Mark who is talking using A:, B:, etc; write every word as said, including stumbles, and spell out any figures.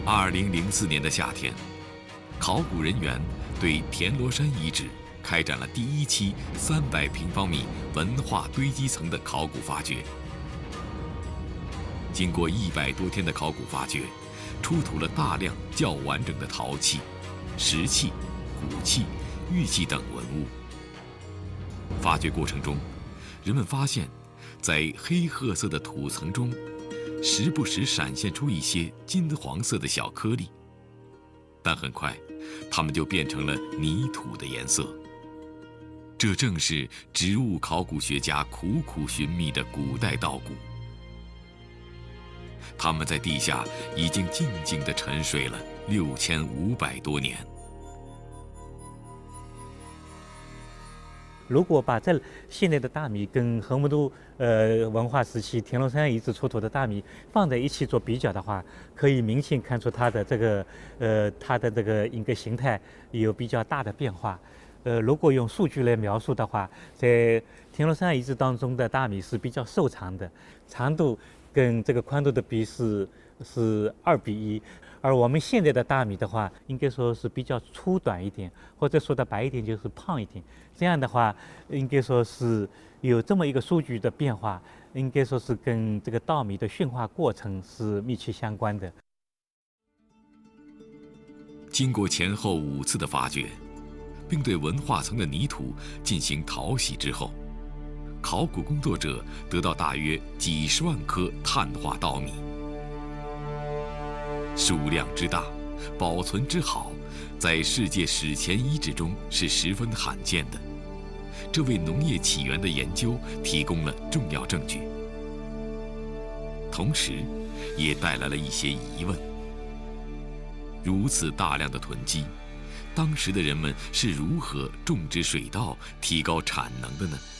A: 二零零四年的夏天，考古人员对田螺山遗址开展了第一期三百平方米文化堆积层的考古发掘。经过一百多天的考古发掘，出土了大量较完整的陶器、石器、骨器、玉器等文物。发掘过程中，人们发现，在黑褐色的土层中，时不时闪现出一些金黄色的小颗粒，但很快，它们就变成了泥土的颜色。这正是植物考古学家苦苦寻觅的古代稻谷。它们在地下已经静静地沉睡了六千五百多年。
B: 如果把这现在的大米跟河姆渡呃文化时期田螺山遗址出土的大米放在一起做比较的话，可以明显看出它的这个呃它的这个一个形态有比较大的变化。呃，如果用数据来描述的话，在田螺山遗址当中的大米是比较瘦长的，长度跟这个宽度的比是是二比一。而我们现在的大米的话，应该说是比较粗短一点，或者说的白一点就是胖一点。这样的话，应该说是有这么一个数据的变化，应该说是跟这个稻米的驯化过程是密切相关的。
A: 经过前后五次的发掘，并对文化层的泥土进行淘洗之后，考古工作者得到大约几十万颗碳化稻米。数量之大，保存之好，在世界史前遗址中是十分罕见的，这为农业起源的研究提供了重要证据，同时也带来了一些疑问。如此大量的囤积，当时的人们是如何种植水稻、提高产能的呢？